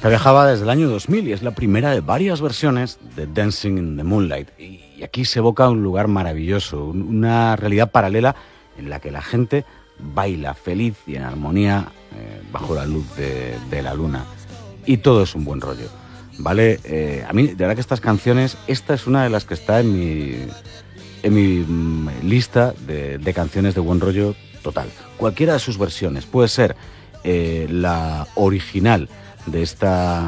Esta viajaba desde el año 2000 y es la primera de varias versiones de Dancing in the Moonlight. Y aquí se evoca un lugar maravilloso, una realidad paralela en la que la gente baila feliz y en armonía bajo la luz de la luna. Y todo es un buen rollo, ¿vale? A mí, de verdad que estas canciones, esta es una de las que está en mi lista de canciones de buen rollo total. Cualquiera de sus versiones, puede ser la original de esta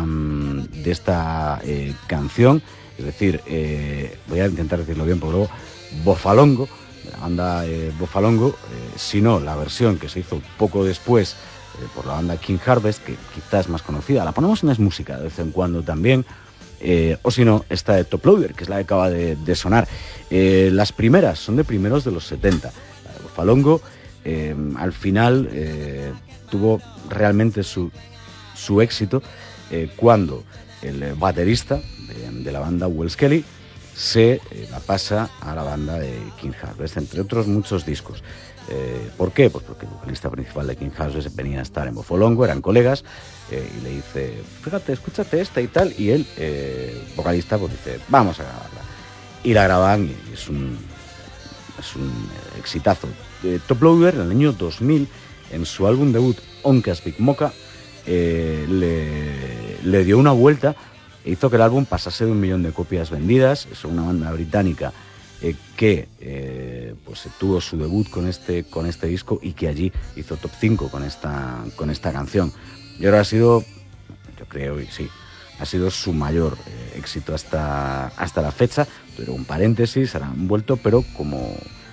canción, es decir, voy a intentar decirlo bien, porque luego Bofalongo, de la banda Bofalongo, sino la versión que se hizo poco después por la banda King Harvest, que quizás es más conocida, la ponemos en Es Música de vez en cuando también, o si no, esta de Top Loader, que es la que acaba de sonar. Las primeras son de primeros de los 70, la de Bofalongo al final tuvo realmente su éxito cuando el baterista de la banda, Wells Kelly, se la pasa a la banda de King Harvest, entre otros muchos discos. ¿Por qué? Pues porque el vocalista principal de King Harvest venía a estar en Bofalongo, eran colegas, y le dice, fíjate, escúchate esta y tal, y él, vocalista, pues dice, vamos a grabarla. Y la graban y es un exitazo. Top Loader, en el año 2000, en su álbum debut, Oncas Big Mocha, le dio una vuelta e hizo que el álbum pasase de 1 millón de copias vendidas. Es una banda británica que pues tuvo su debut con este disco y que allí hizo top 5 con esta canción. Y ahora ha sido, yo creo, y sí, ha sido su mayor éxito hasta la fecha. Pero un paréntesis, han vuelto, pero como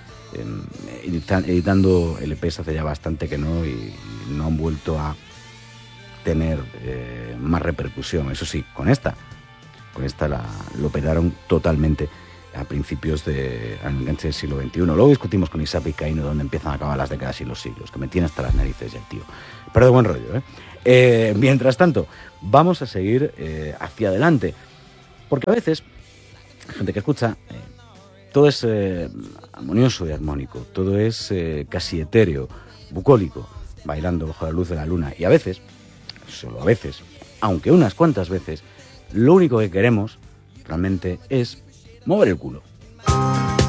editando LPs hace ya bastante que no, y no han vuelto a tener más repercusión. Eso sí, con esta lo petaron totalmente a principios al enganche del siglo XXI. Luego discutimos con Isaac Vizcaíno dónde empiezan a acabar las décadas y los siglos, que me tiene hasta las narices ya el tío. Pero de buen rollo, ¿eh? Mientras tanto, vamos a seguir hacia adelante, porque a veces hay gente que escucha, todo es armonioso y armónico, todo es casi etéreo, bucólico, bailando bajo la luz de la luna, y a veces, solo a veces, aunque unas cuantas veces, lo único que queremos realmente es mover el culo.